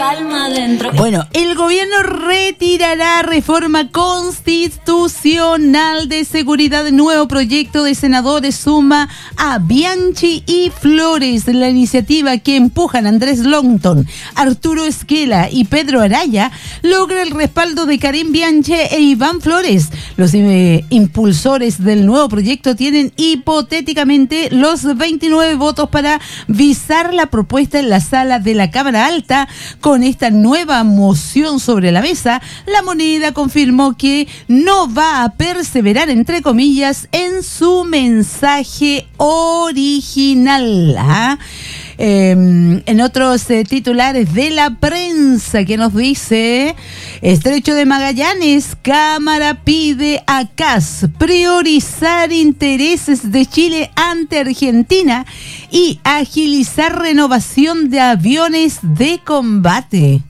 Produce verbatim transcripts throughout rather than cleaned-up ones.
calma dentro. Bueno, el gobierno retirará reforma constitucional de seguridad. Nuevo proyecto de senadores suma a Bianchi y Flores. La iniciativa que empujan Andrés Longton, Arturo Esquela y Pedro Araya logra el respaldo de Karim Bianchi e Iván Flores. Los eh, impulsores del nuevo proyecto tienen hipotéticamente los veintinueve votos para visar la propuesta en la sala de la Cámara Alta. Con esta nueva moción sobre la mesa, la moneda confirmó que no va a perseverar, entre comillas, en su mensaje original. ¿Ah? Eh, en otros eh, titulares de la prensa, que nos dice: Estrecho de Magallanes, Cámara pide a C A S priorizar intereses de Chile ante Argentina y agilizar renovación de aviones de combate.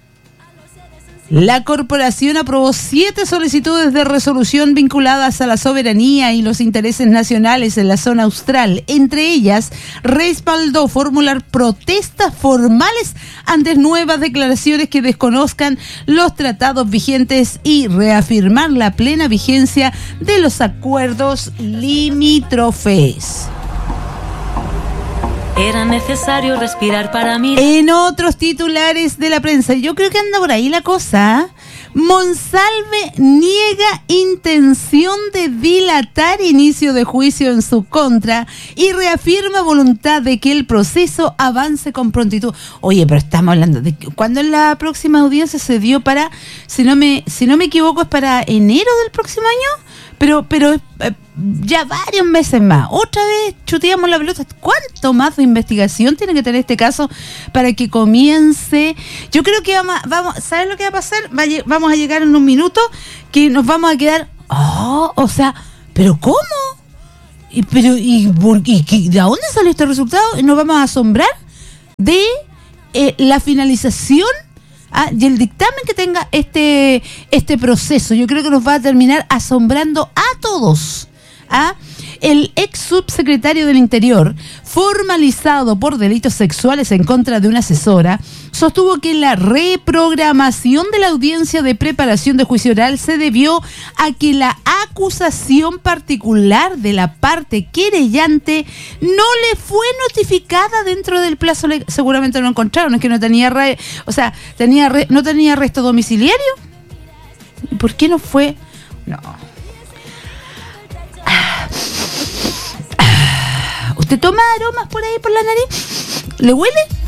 La corporación aprobó siete solicitudes de resolución vinculadas a la soberanía y los intereses nacionales en la zona austral. Entre ellas, respaldó formular protestas formales ante nuevas declaraciones que desconozcan los tratados vigentes y reafirmar la plena vigencia de los acuerdos limítrofes. Era necesario respirar para mí. En otros titulares de la prensa, yo creo que anda por ahí la cosa. Monsalve niega intención de dilatar inicio de juicio en su contra y reafirma voluntad de que el proceso avance con prontitud. Oye, pero estamos hablando de cuándo es la próxima audiencia. Se dio para, si no me, si no me equivoco, es para enero del próximo año. Pero, pero eh, ya varios meses más. Otra vez chuteamos la pelota. ¿Cuánto más de investigación tiene que tener este caso para que comience? Yo creo que vamos, vamos ¿sabes lo que va a pasar? Va a, vamos a llegar en un minuto que nos vamos a quedar. Oh, o sea, ¿pero cómo? ¿Y, pero, y, y, y de dónde sale este resultado? Y nos vamos a asombrar de eh, la finalización. Ah, y el dictamen que tenga este este proceso, yo creo que nos va a terminar asombrando a todos. ¿Ah? El ex subsecretario del Interior, formalizado por delitos sexuales en contra de una asesora, sostuvo que la reprogramación de la audiencia de preparación de juicio oral se debió a que la acusación particular de la parte querellante no le fue notificada dentro del plazo legal. Seguramente lo encontraron, es que no tenía re, o sea, tenía re, no tenía arresto domiciliario. ¿Por qué no fue? No. ¿Usted toma aromas por ahí por la nariz? ¿Le huele?